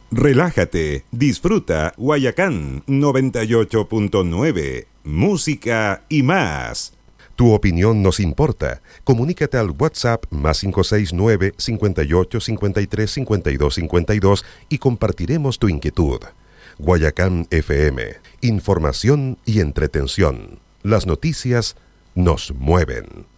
Relájate, disfruta Guayacán 98.9, música y más. Tu opinión nos importa. Comunícate al WhatsApp +569 58 53 52 52 y compartiremos tu inquietud. Guayacán FM, información y entretención. Las noticias nos mueven.